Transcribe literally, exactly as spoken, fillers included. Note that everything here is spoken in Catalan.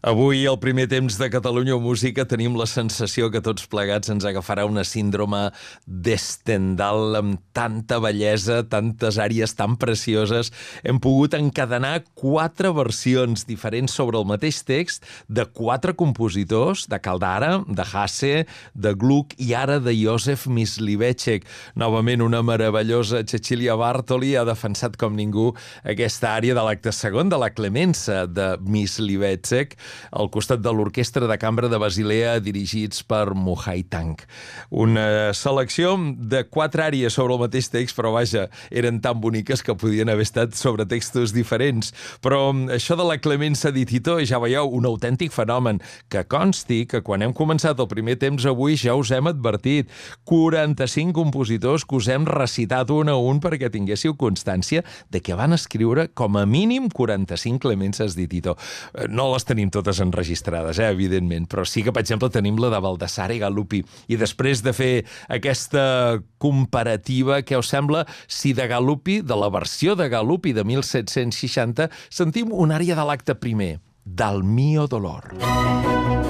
Avui, al primer temps de Catalunya Música, tenim la sensació que tots plegats ens agafarà una síndrome d'Stendhal amb tanta bellesa, tantes àries tan precioses. Hem pogut encadenar quatre versions diferents sobre el mateix text de quatre compositors, de Caldara, de Hasse, de Gluck i ara de Józef Mysliveček. Novament, una meravellosa Cecilia Bartoli ha defensat com ningú aquesta ària de l'acte segon de la Clemença de Mysliveček, al costat de l'Orquestra de Cambra de Basilea, dirigits per Muhai Tank. Una selecció de quatre àries sobre el mateix text, però vaja, eren tan boniques que podien haver estat sobre textos diferents. Però això de la Clemença di Tito, ja veieu, un autèntic fenomen, que consti que quan hem començat el primer temps avui ja us hem advertit. quaranta-cinc compositors que us hem recitat un a un perquè tinguéssiu constància de que van escriure com a mínim quaranta-cinc Clemences di Tito. No les tenim totes enregistrades, eh, evidentment, però sí que, per exemple, tenim la de Baldassare Galuppi. I després de fer aquesta comparativa, què us sembla si de Galuppi, de la versió de Galuppi de mil set-cents seixanta, sentim una ària de l'acte primer, Dal mio dolor.